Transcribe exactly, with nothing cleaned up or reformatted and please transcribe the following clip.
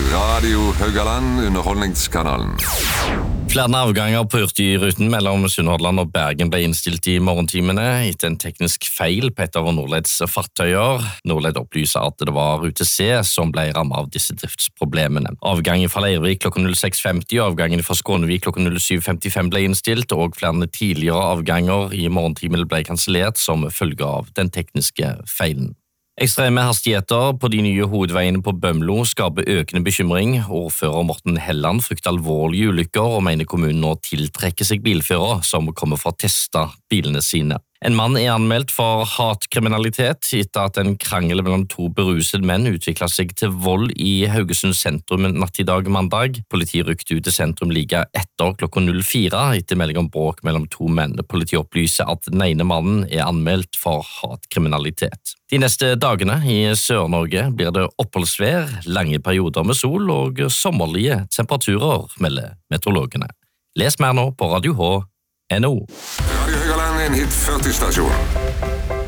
Radio Haugaland, underholdningskanalen. Flere avganger på Hurtigruten mellom Sunnhordland og Bergen ble innstilt i morgentimene etter en teknisk feil på et av Norleds fartøyer. Norled opplyser at det var Rute C som ble rammet av disse driftsproblemene. Avgangen fra Leirvik klokken null seks femti og avgangen fra Skånevik klokken null syv femtifem ble innstilt, og flere tidligere avganger i morgentimene ble kansellert som følge av den tekniske feilen. Ekstreme hastigheter på de nye hovedveiene på Bømlo skaper økende bekymring. Ordfører Morten Helland frykter alvorlige ulykker og mener kommunen nå tiltrekker seg bilførere som kommer for å teste bilene sine. En mann er anmeldt for hatkriminalitet etter at en krangel mellom to berusede menn utviklet seg til vold i Haugesund sentrum natt i dag mandag. Politiet rykte ut til sentrum like etter klokka null fire etter melding om bråk mellom to menn. Politiet opplyser at den ene mannen er anmeldt for hatkriminalitet. De neste dagene i Sør-Norge blir det oppholdsvær, lange perioder med sol og sommerlige temperaturer, melder meteorologene. Les mer nå på radio h punktum no. Radio Haugaland, en hit førti stasjon.